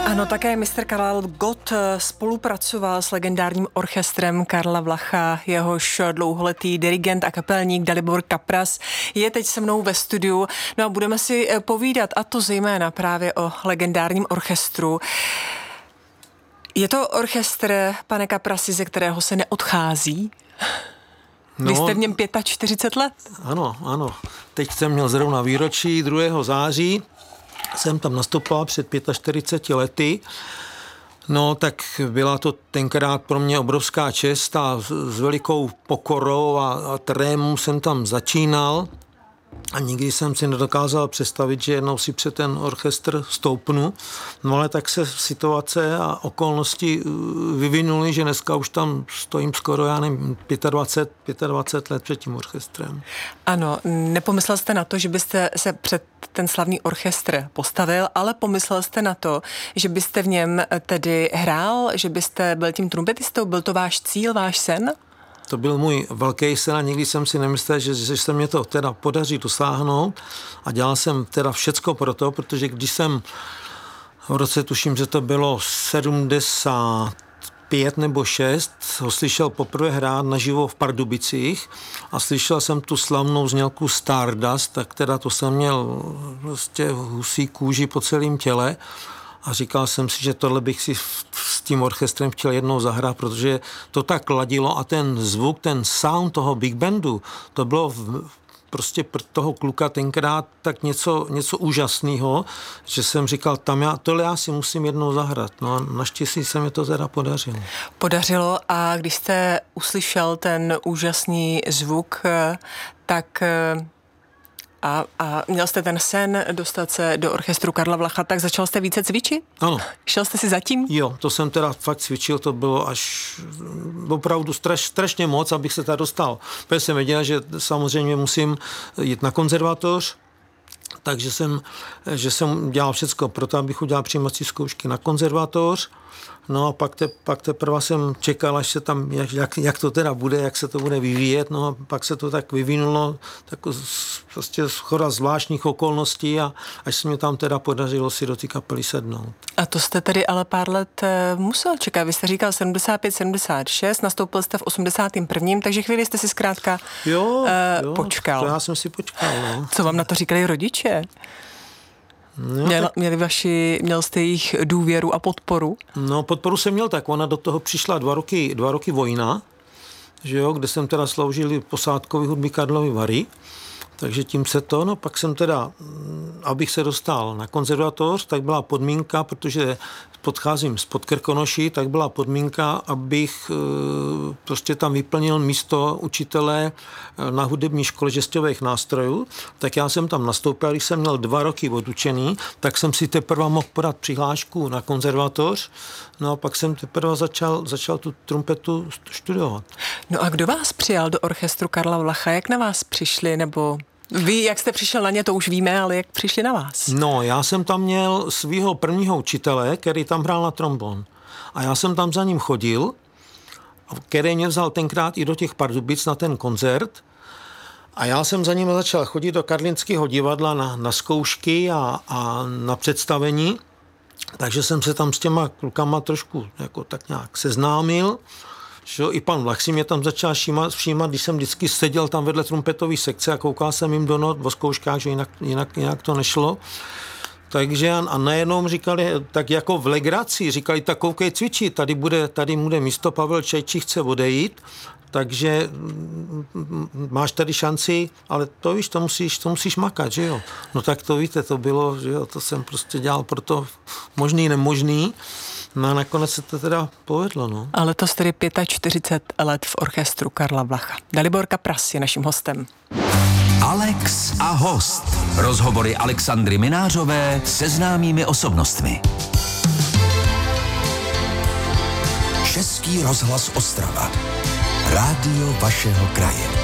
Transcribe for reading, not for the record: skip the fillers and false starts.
Ano, také mistr Karel Gott spolupracoval s legendárním orchestrem Karla Vlacha, jehož dlouholetý dirigent a kapelník Dalibor Kapras je teď se mnou ve studiu. No a budeme si povídat, a to zejména právě o legendárním orchestru. Je to orchestr, pane Kaprasi, ze kterého se neodchází? No, vy jste v něm 45 let? Ano. Teď jsem měl zrovna výročí 2. září. Jsem tam nastupoval před 45 lety. No, tak byla to tenkrát pro mě obrovská čest a s velikou pokorou a trémou jsem tam začínal. A nikdy jsem si nedokázal představit, že jednou si před ten orchestr stoupnu. No ale tak se situace a okolnosti vyvinuly, že dneska už tam stojím skoro, já nevím, 25 let před tím orchestrem. Ano, nepomyslel jste na to, že byste se před ten slavný orchestr postavil, ale pomyslel jste na to, že byste v něm tedy hrál, že byste byl tím trumpetistou, byl to váš cíl, váš sen? To byl můj velký sen a nikdy jsem si nemyslel, že se mě to teda podaří dosáhnout a dělal jsem teda všecko pro to, protože když jsem v roce, tuším, že to bylo 75 nebo 6, ho slyšel poprvé hrát naživo v Pardubicích a slyšel jsem tu slavnou znělku Stardust, tak teda to jsem měl vlastně husí kůži po celém těle. A říkal jsem si, že tohle bych si s tím orchestrem chtěl jednou zahrát, protože to tak ladilo a ten zvuk, ten sound toho big bandu, to bylo prostě pro toho kluka tenkrát tak něco úžasného, že jsem říkal, tohle já si musím jednou zahrát. No a naštěstí se mi to teda podařilo. Podařilo a když jste uslyšel ten úžasný zvuk, tak... A měl jste ten sen dostat se do orchestru Karla Vlacha, tak začal jste více cvičit? Ano. Šel jste si zatím? Jo, to jsem teda fakt cvičil, to bylo až opravdu strašně moc, abych se tady dostal. Protože jsem věděl, že samozřejmě musím jít na konzervatoř, takže jsem dělal všecko pro to, abych udělal přijímací zkoušky na konzervatoř. No a pak teprve jsem čekal, až se tam, jak to teda bude, jak se to bude vyvíjet, no a pak se to tak vyvinulo, tak prostě shoda zvláštních okolností a až se mi tam teda podařilo si do té kapely sednout. A to jste tedy ale pár let musel čekat, vy jste říkal 75, 76, nastoupil jste v 81., takže chvíli jste si zkrátka počkal. To já jsem si počkal, no. Co vám na to říkali rodiče? No, měl jste jejich důvěru a podporu? No, podporu jsem měl tak. Ona do toho přišla 2 roky vojna, že jo, kde jsem teda sloužil posádkový hudby Karlovy Vary. Takže tím se to, no pak jsem teda, abych se dostal na konzervatoř, tak byla podmínka, protože podcházím z Podkrkonoší, tak byla podmínka, abych prostě tam vyplnil místo učitele na hudební škole žestových nástrojů. Tak já jsem tam nastoupil, když jsem měl 2 roky odučený, tak jsem si teprve mohl podat přihlášku na konzervatoř. No a pak jsem teprve začal tu trumpetu studovat. No a kdo vás přijal do orchestru Karla Vlacha? Jak na vás přišli, nebo vy, jak jste přišel na ně, to už víme, ale jak přišli na vás? No, já jsem tam měl svého prvního učitele, který tam hrál na trombon. A já jsem tam za ním chodil, který mě vzal tenkrát i do těch Pardubic na ten koncert. A já jsem za ním začal chodit do Karlínského divadla na zkoušky a na představení. Takže jsem se tam s těma klukama trošku jako tak nějak seznámil. Že i pan Vlach si mě tam začal všímat, když jsem vždycky seděl tam vedle trumpetové sekce a koukal jsem jim do not o zkouškách, že jinak to nešlo. Takže a najednou říkali, tak jako v legraci, říkali, tak koukej cvičit, tady bude místo, Pavel Čejčí chce odejít, takže máš tady šanci, ale to víš, to musíš makat, že jo. No tak to víte, to bylo, že jo, to jsem prostě dělal pro to možný, nemožný. No a nakonec se to teda povedlo, no. Ale to jste 45 let v orchestru Karla Vlacha. Dalibor Kapras je naším hostem. Alex a host. Rozhovory Alexandry Minářové se známými osobnostmi. Český rozhlas Ostrava. Rádio vašeho kraje.